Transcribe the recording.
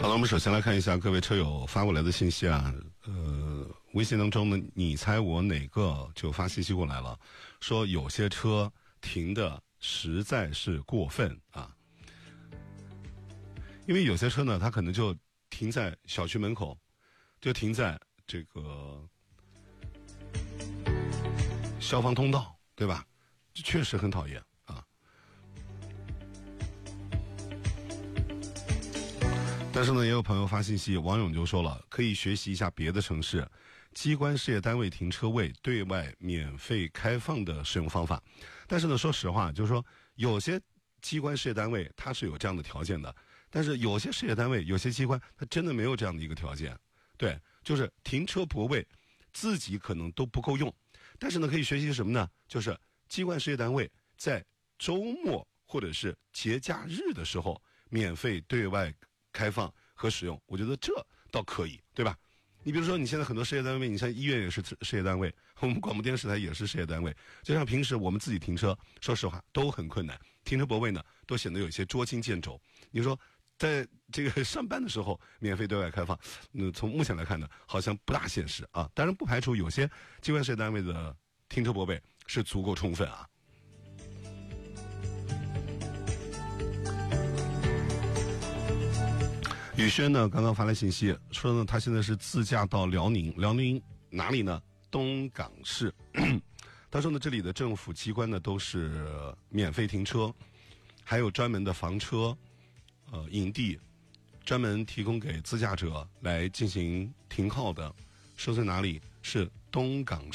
好了，我们首先来看一下各位车友发过来的信息啊。微信当中呢，你猜我哪个就发信息过来了，说有些车停的实在是过分啊。因为有些车呢，它可能就停在小区门口，就停在这个消防通道，对吧？这确实很讨厌啊。但是呢，也有朋友发信息，王勇就说了，可以学习一下别的城市机关事业单位停车位对外免费开放的使用方法。但是呢，说实话，就是说有些机关事业单位它是有这样的条件的，但是有些事业单位、有些机关它真的没有这样的一个条件。对，就是停车泊位自己可能都不够用，但是呢，可以学习什么呢？就是机关事业单位在周末或者是节假日的时候免费对外开放和使用，我觉得这倒可以，对吧？你比如说，你现在很多事业单位，你像医院也是事业单位，我们广播电视台也是事业单位，就像平时我们自己停车，说实话都很困难，停车泊位呢都显得有一些捉襟见肘。你说在这个上班的时候免费对外开放，从目前来看呢，好像不大现实啊。当然不排除有些机关事业单位的停车泊位是足够充分啊。宇轩呢，刚刚发来信息说呢，他现在是自驾到辽宁哪里呢？东港市。他说呢，这里的政府机关呢都是免费停车，还有专门的房车营地，专门提供给自驾者来进行停靠的。说在哪里？是东港